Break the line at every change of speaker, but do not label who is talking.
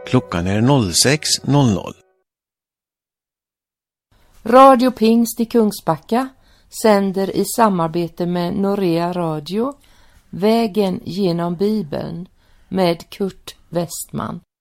Klockan är 06:00.
Radio Pingst i Kungsbacka sänder i samarbete med Norea Radio Vägen genom Bibeln med Kurt Westman.